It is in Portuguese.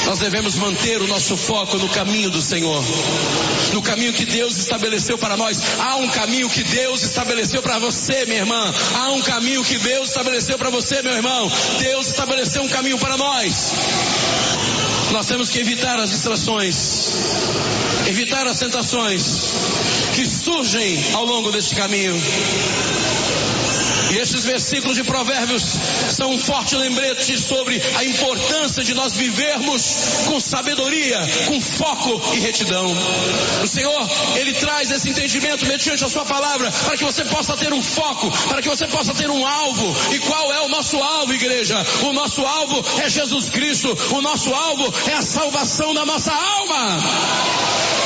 Nós devemos manter o nosso foco no caminho do Senhor, no caminho que Deus estabeleceu para nós. Há um caminho que Deus estabeleceu para você, minha irmã. Há um caminho que Deus estabeleceu para você, meu irmão. Deus estabeleceu um caminho para nós. Nós temos que evitar as distrações, evitar as tentações que surgem ao longo deste caminho. E esses versículos de Provérbios são um forte lembrete sobre a importância de nós vivermos com sabedoria, com foco e retidão. O Senhor, Ele traz esse entendimento mediante a sua palavra, para que você possa ter um foco, para que você possa ter um alvo. E qual é o nosso alvo, igreja? O nosso alvo é Jesus Cristo. O nosso alvo é a salvação da nossa alma.